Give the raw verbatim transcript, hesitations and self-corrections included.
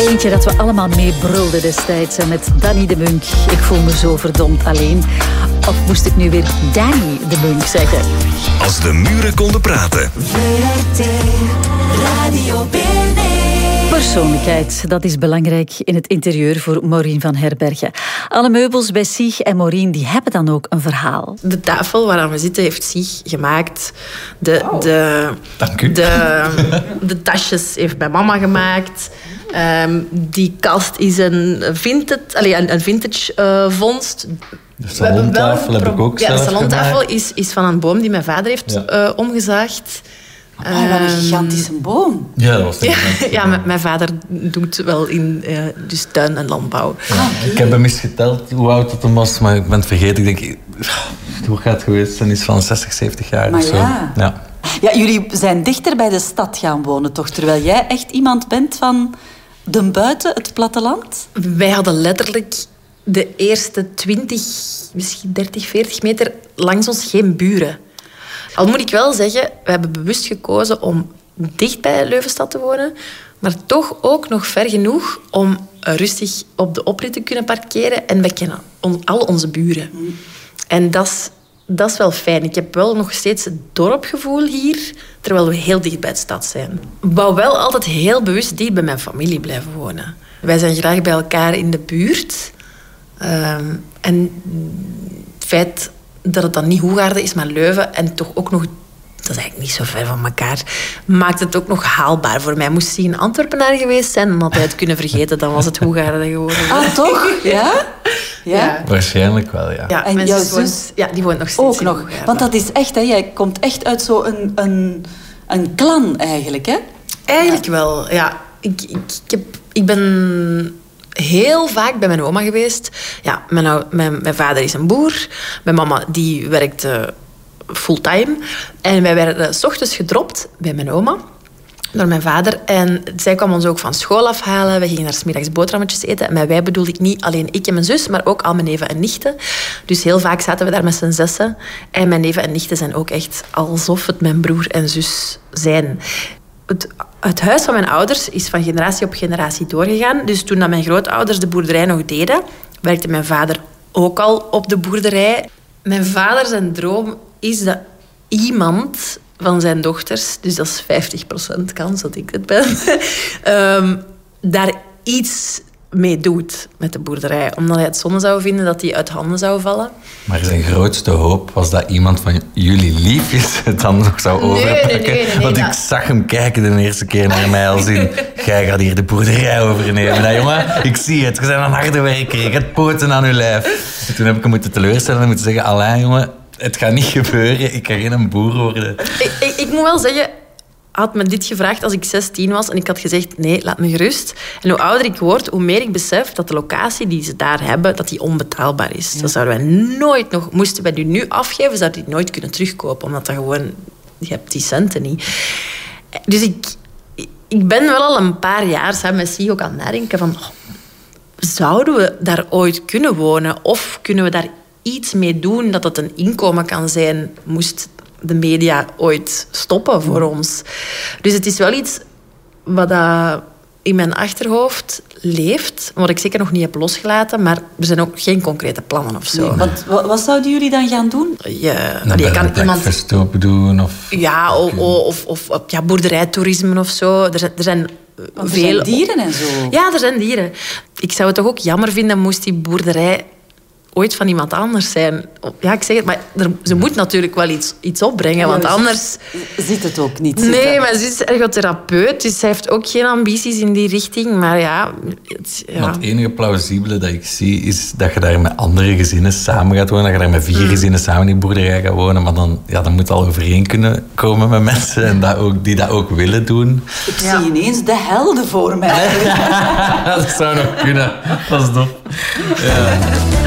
Eentje dat we allemaal mee brulden destijds met Danny de Munk. Ik voel me zo verdomd alleen. Of moest ik nu weer Danny de Munk zeggen? Als de muren konden praten. V R T Radio B N. Persoonlijkheid, dat is belangrijk in het interieur voor Maureen van Herbergen. Alle meubels bij Sieg en Maureen die hebben dan ook een verhaal. De tafel waaraan we zitten heeft Sieg gemaakt. De, oh. de, Dank u. De, de tasjes heeft mijn mama gemaakt. Um, die kast is een vintage, allez, een, een vintage uh, vondst. De salontafel heb ik ook ja, zelf de salontafel gemaakt. is, is van een boom die mijn vader heeft ja. uh, omgezaagd. Oh, wat een gigantische boom. Ja, dat was ja, ja, mijn, mijn vader doet wel in uh, dus tuin en landbouw. Ja. Ah, okay. Ik heb hem eens geteld hoe oud het hem was, maar ik ben het vergeten. Ik denk, hoe gaat het geweest zijn? Is van zestig, zeventig jaar maar of zo. Ja. Ja. Ja, jullie zijn dichter bij de stad gaan wonen, toch? Terwijl jij echt iemand bent van de buiten, het platteland? Wij hadden letterlijk de eerste twintig, misschien dertig, veertig meter langs ons geen buren. Al moet ik wel zeggen, we hebben bewust gekozen om dicht bij Leuvenstad te wonen, maar toch ook nog ver genoeg om rustig op de oprit te kunnen parkeren. En we kennen on, al onze buren. Mm. En dat is, dat is wel fijn. Ik heb wel nog steeds het dorpgevoel hier, terwijl we heel dicht bij de stad zijn. Ik wou wel altijd heel bewust dicht bij mijn familie blijven wonen. Wij zijn graag bij elkaar in de buurt. Um, en het feit dat het dan niet Hoegaarden is, maar Leuven en toch ook nog, dat is eigenlijk niet zo ver van elkaar, maakt het ook nog haalbaar voor mij. Moest hij een Antwerpenaar geweest zijn, dan had hij het kunnen vergeten, dan was het Hoegaarden geworden. Ah, toch? Ja? Ja? Ja. Waarschijnlijk wel, ja. Ja, en mijn jouw zus woont, zus? Ja, die woont nog steeds Ook nog. Hoegaarden. Want dat is echt, hè, jij komt echt uit zo'n een, een clan eigenlijk, hè? Eigenlijk ja. wel, ja. Ik, ik, ik, heb, ik ben heel vaak bij mijn oma geweest. Ja, mijn, mijn, mijn vader is een boer. Mijn mama die werkte fulltime. En wij werden 's ochtends gedropt bij mijn oma door mijn vader. En zij kwam ons ook van school afhalen. We gingen daar 's middags boterhammetjes eten. En met wij bedoelde ik niet alleen ik en mijn zus, maar ook al mijn neven en nichten. Dus heel vaak zaten we daar met z'n zessen. En mijn neven en nichten zijn ook echt alsof het mijn broer en zus zijn. Het, het huis van mijn ouders is van generatie op generatie doorgegaan. Dus toen dat mijn grootouders de boerderij nog deden, werkte mijn vader ook al op de boerderij. Mijn vader zijn droom is dat iemand van zijn dochters, dus dat is vijftig procent kans dat ik het ben, um, daar iets mee doet met de boerderij. Omdat hij het zonde zou vinden dat die uit handen zou vallen. Maar zijn grootste hoop was dat iemand van jullie liefjes het dan nog zou overpakken. Nee, nee, nee, nee, Want dat... ik zag hem kijken de eerste keer naar mij als in... Jij gaat hier de boerderij overnemen. Nou, jongen, ik zie het. Je bent een harde werker. Je hebt poten aan je lijf. En toen heb ik hem moeten teleurstellen en moeten zeggen... Alain, jongen, het gaat niet gebeuren. Ik ga geen boer worden. Ik, ik, ik moet wel zeggen... had me dit gevraagd als ik zestien was en ik had gezegd, nee, laat me gerust. En hoe ouder ik word, hoe meer ik besef dat de locatie die ze daar hebben, dat die onbetaalbaar is. Ja. Dat zouden wij nooit nog... Moesten wij die nu afgeven, zouden die nooit kunnen terugkopen. Omdat dat gewoon... Je hebt die centen niet. Dus ik, ik ben wel al een paar jaar samen met Sieg ook aan het nadenken van... Oh, zouden we daar ooit kunnen wonen? Of kunnen we daar iets mee doen dat het een inkomen kan zijn, moest de media ooit stoppen voor ons. Dus het is wel iets wat dat in mijn achterhoofd leeft, wat ik zeker nog niet heb losgelaten, maar er zijn ook geen concrete plannen of zo. Nee, want wat, wat zouden jullie dan gaan doen? Je, Een je kan iemand verstopen doen of... Ja, of, of, of, of ja, boerderijtoerisme of zo. Er zijn, er zijn Want er veel... zijn dieren en zo. Ja, er zijn dieren. Ik zou het toch ook jammer vinden moest die boerderij ooit van iemand anders zijn. Ja, ik zeg het, maar er, ze moet natuurlijk wel iets, iets opbrengen, want anders... Ziet het ook niet Nee, zitten. maar ze is ergotherapeut, dus zij heeft ook geen ambities in die richting. Maar ja... Het, ja. Maar het enige plausibele dat ik zie, is dat je daar met andere gezinnen samen gaat wonen. Dat je daar met vier mm. gezinnen samen in die boerderij gaat wonen. Maar dan, ja, dan moet al overeen kunnen komen met mensen en dat ook, die dat ook willen doen. Ik ja. zie ineens de helden voor mij. Dat zou nog kunnen. Dat is dom. Ja.